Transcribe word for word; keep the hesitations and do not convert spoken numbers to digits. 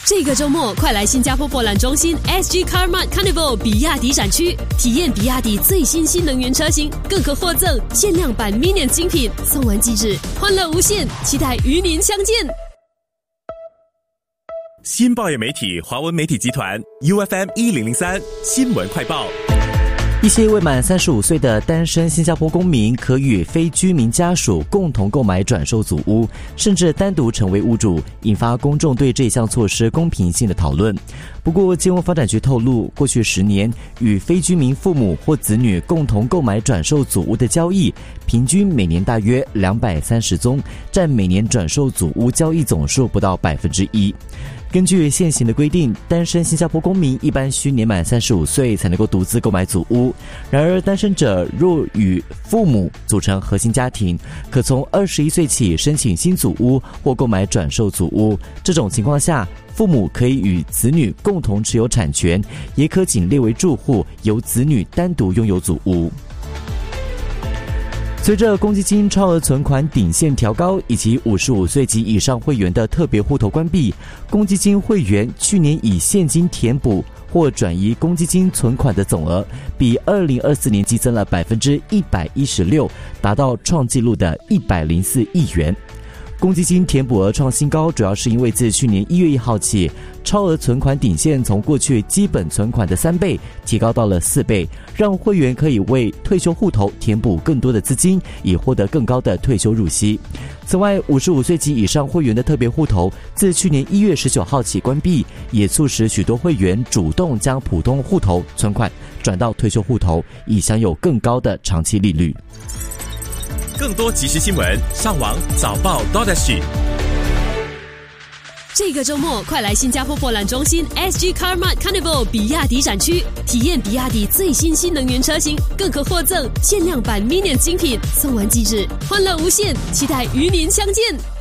这个周末，快来新加坡博览中心 S G Carmart Carnival 比亚迪展区，体验比亚迪最新新能源车型，更可获赠限量版 Minion 精品，送完即止，欢乐无限，期待与您相见。 新报业媒体华文媒体集团 U F M 一零零三新闻快报。 一些未满三十五岁的单身新加坡公民可与非居民家属共同购买转售祖屋，甚至单独成为屋主，引发公众对这项措施公平性的讨论。不过，金融发展局透露，过去十年与非居民父母或子女共同购买转售祖屋的交易，平均每年大约两百三十宗，占每年转售祖屋交易总数不到百分之一。根据现行的规定，单身新加坡公民一般需年满三十五岁才能够独自购买祖屋。然而，单身者若与父母组成核心家庭，可从二十一岁起申请新祖屋或购买转售祖屋。这种情况下，父母可以与子女共同持有产权，也可仅列为住户，由子女单独拥有祖屋。随着公积金超额存款顶线调高，以及五十五岁及以上会员的特别户头关闭，公积金会员去年以现金填补或转移公积金存款的总额，比二零二四年激增了百分之一百一十六，达到创纪录的一百零四亿元。公积金填补额创新高，主要是因为自去年一月一号起，超额存款顶线从过去基本存款的三倍提高到了四倍，让会员可以为退休户头填补更多的资金，以获得更高的退休入息。此外，五十五岁及以上会员的特别户头自去年一月十九号起关闭，也促使许多会员主动将普通户头存款转到退休户头，以享有更高的长期利率。 更多即时新闻，上网早报 .sg。 这个周末，快来新加坡博览中心 S G Carmart Carnival 比亚迪展区，体验比亚迪最新新能源车型，更可获赠限量版 Minion 精品，送完即止，欢乐无限，期待与您相见。